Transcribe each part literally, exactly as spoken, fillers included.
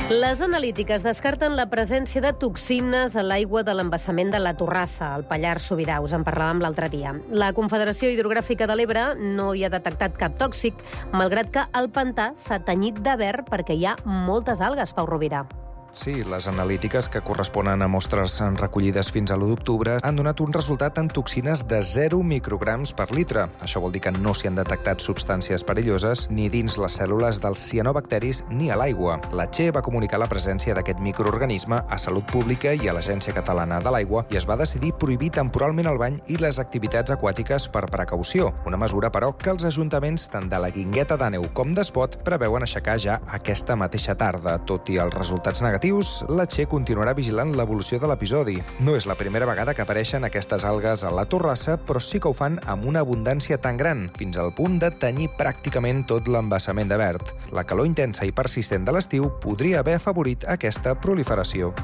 Les analítiques descarten la presència de toxines a l'aigua de l'embassament de la Torrassa, al Pallars Sobirà. Us en parlàvem l'altre dia. La Confederació Hidrogràfica de l'Ebre no hi ha detectat cap tòxic, malgrat que el pantà s'ha tenyit de verd perquè hi ha moltes algues, Pau Rovira. Sí, les analítiques, que corresponen a mostres recollides fins a l'u d'octubre, han donat un resultat en toxines de zero micrograms per litre. Això vol dir que no s'hi han detectat substàncies perilloses ni dins les cèl·lules dels cianobacteris ni a l'aigua. La Che va comunicar la presència d'aquest microorganisme a Salut Pública i a l'Agència Catalana de l'Aigua i es va decidir prohibir temporalment el bany i les activitats aquàtiques per precaució. Una mesura, però, que els ajuntaments, tant de la Guingueta d'Àneu com d'Espot, preveuen aixecar ja aquesta mateixa tarda. Tot i els resultats negatius, la Che continuarà vigilant l'evolució de l'episodi. No és la primera vegada que apareixen aquestes algues a la Torrassa, però sí que ho fan amb una abundància tan gran, fins al punt de tenyir pràcticament tot l'embassament de verd. La calor intensa i persistent de l'estiu podria haver afavorit aquesta proliferació.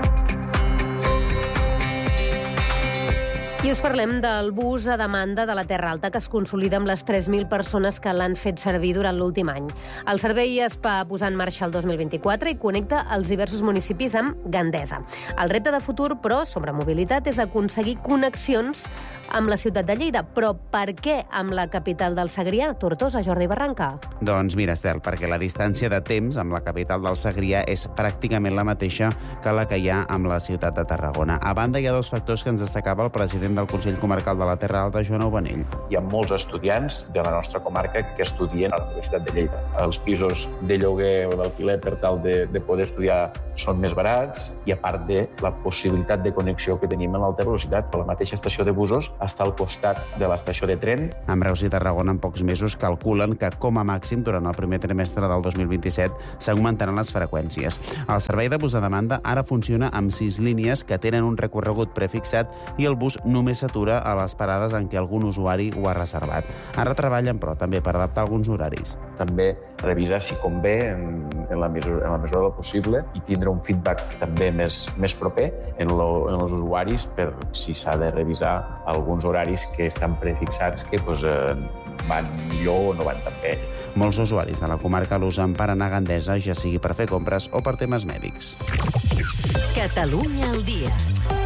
I us parlem del bus a demanda de la Terra Alta, que es consolida amb les tres mil persones que l'han fet servir durant l'últim any. El servei es va posar en marxa el dos mil vint-i-quatre i connecta els diversos municipis amb Gandesa. El repte de futur, però, sobre mobilitat, és aconseguir connexions amb la ciutat de Lleida. Però per què amb la capital del Segrià, Tortosa, Jordi Barranca? Doncs mira, Estel, perquè la distància de temps amb la capital del Segrià és pràcticament la mateixa que la que hi ha amb la ciutat de Tarragona. A banda, hi ha dos factors que ens destacava el president del Consell Comarcal de la Terra Alta, Joan Aubanell. Hi ha molts estudiants de la nostra comarca que estudien a la Universitat de Lleida. Els pisos de lloguer o d'alquiler per tal de, de poder estudiar són més barats i, a part de la possibilitat de connexió que tenim en l'alta velocitat. La mateixa estació de busos està al costat de l'estació de tren. Amb Reus i Tarragona, en pocs mesos, calculen que, com a màxim, durant el primer trimestre del dos mil vint-i-set, s'augmentaran les freqüències. El servei de bus a demanda ara funciona amb sis línies que tenen un recorregut prefixat i el bus només s'atura a les parades en què algun usuari ho ha reservat. Ara treballen, però, també per adaptar alguns horaris. També revisar si convé en, en, la, mesura, en la mesura del possible i tindre un feedback també més, més proper en, lo, en els usuaris per si s'ha de revisar alguns horaris que estan prefixats que pues, eh, van millor o no van tan bé. Molts usuaris de la comarca l'usen per anar a Gandesa, ja sigui per fer compres o per temes mèdics. Catalunya al dia.